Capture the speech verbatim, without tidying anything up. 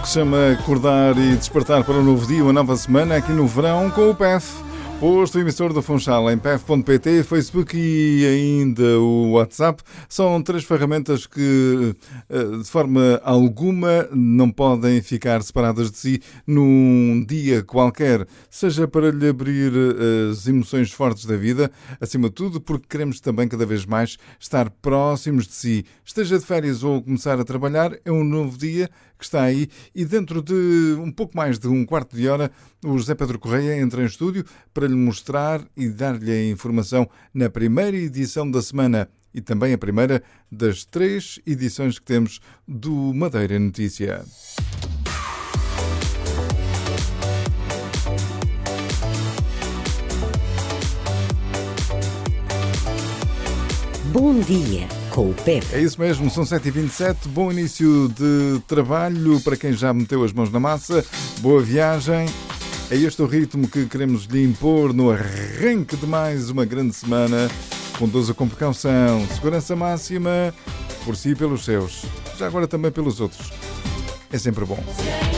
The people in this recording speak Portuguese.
que se chama Acordar e Despertar para um novo dia, uma nova semana aqui no verão com o P E F. Posto emissor da Funchal em P F ponto P T, Facebook e ainda o WhatsApp são três ferramentas que de forma alguma não podem ficar separadas de si num dia qualquer, seja para lhe abrir as emoções fortes da vida, acima de tudo porque queremos também cada vez mais estar próximos de si. Esteja de férias ou começar a trabalhar, é um novo dia que está aí e dentro de um pouco mais de um quarto de hora o José Pedro Correia entra em estúdio para lhe mostrar e dar-lhe a informação na primeira edição da semana e também a primeira das três edições que temos do Madeira Notícia. Bom dia com o P E F. É isso mesmo, são sete e vinte e sete, bom início de trabalho para quem já meteu as mãos na massa, boa viagem. É este o ritmo que queremos lhe impor no arranque de mais uma grande semana. Conduza com precaução, segurança máxima, por si e pelos seus, já agora também pelos outros. É sempre bom.